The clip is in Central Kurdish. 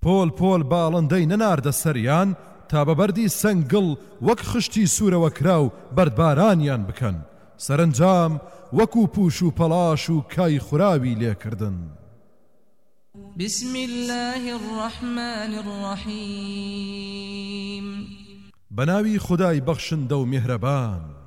پۆل پۆل باڵندەی نەناردە سەریان تا بە بەردی سەنگڵ وەک خشتی سوورەوە کراو بەردبارانیان بکەن سەرنجام وەکو پوش و پەلاش و کای خوراوی لێکردن. بسم الله الرحمن الرحيم بناوی خدای بەخشندە و میهرەبان.